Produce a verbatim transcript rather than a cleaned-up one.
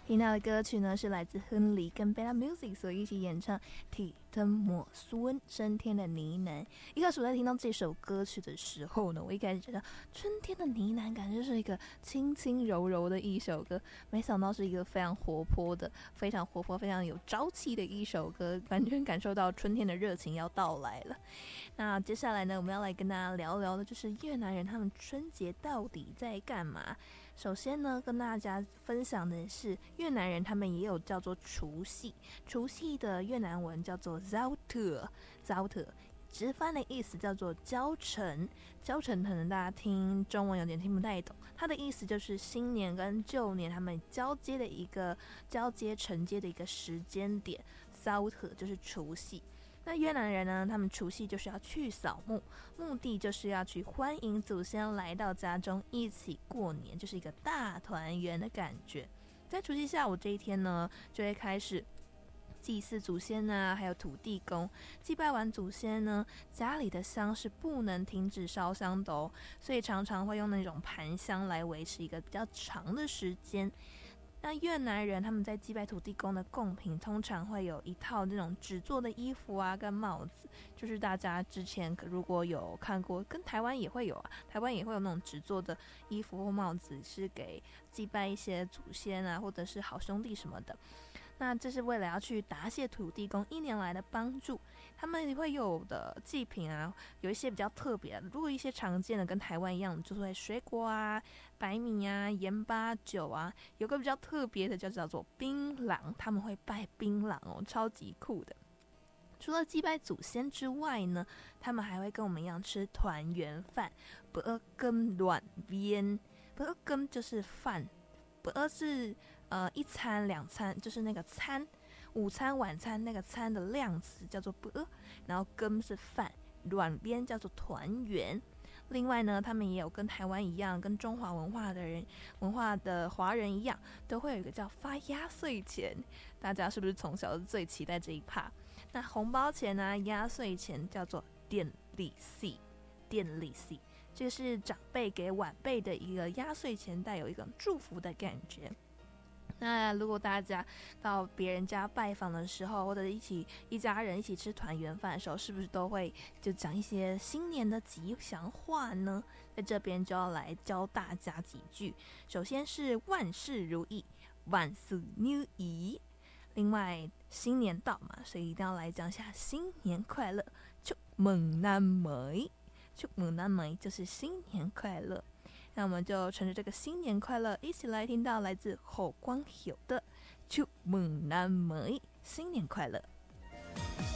听到的歌曲呢是来自亨利跟 Bella Music 所一起演唱《体灯抹苏恩升天的呢喃》。一开始我在听到这首歌曲的时候呢，我一开始觉得春天的呢喃感觉是一个轻轻柔柔的一首歌，没想到是一个非常活泼的、非常活泼、非常有朝气的一首歌，完全感受到春天的热情要到来了。那接下来呢，我们要来跟大家聊聊的就是越南人他们春节到底在干嘛。首先呢，跟大家分享的是越南人他们也有叫做除夕，除夕的越南文叫做 Giao Thừa，Giao Thừa 直翻的意思叫做交乘，交乘可能大家听中文有点听不太懂，它的意思就是新年跟旧年他们交接的一个交接承接的一个时间点。 Giao Thừa 就是除夕。那越南人呢，他们除夕就是要去扫墓，目的就是要去欢迎祖先来到家中一起过年，就是一个大团圆的感觉。在除夕下午这一天呢，就会开始祭祀祖先啊，还有土地公。祭拜完祖先呢，家里的香是不能停止烧香的哦，所以常常会用那种盘香来维持一个比较长的时间。那越南人他们在祭拜土地公的贡品通常会有一套那种纸做的衣服啊跟帽子，就是大家之前如果有看过，跟台湾也会有啊，台湾也会有那种纸做的衣服或帽子，是给祭拜一些祖先啊或者是好兄弟什么的。那这是为了要去答谢土地公一年来的帮助，他们会有的祭品啊，有一些比较特别的。如果一些常见的跟台湾一样，就是会水果啊、白米啊、盐巴、酒啊，有个比较特别的就叫做槟榔，他们会拜槟榔哦，超级酷的。除了祭拜祖先之外呢，他们还会跟我们一样吃团圆饭，不二跟卵边，不二跟就是饭，不二是呃一餐两餐，就是那个餐，午餐晚餐那个餐的量词叫做不二，然后跟是饭，卵边叫做团圆。另外呢，他们也有跟台湾一样，跟中华文化的人文化的华人一样，都会有一个叫发压岁钱。大家是不是从小最期待这一趴？那红包钱啊，压岁钱叫做电利息，电利息，这是长辈给晚辈的一个压岁钱，带有一个祝福的感觉。那如果大家到别人家拜访的时候，或者一起一家人一起吃团圆饭的时候，是不是都会就讲一些新年的吉祥话呢？在这边就要来教大家几句。首先是万事如意，万事如意。另外新年到嘛，所以一定要来讲一下新年快乐，祝mừng năm mới，祝mừng năm mới就是新年快乐。那我们就趁着这个新年快乐，一起来听到来自侯光友的祝mừng năm mới，新年快乐。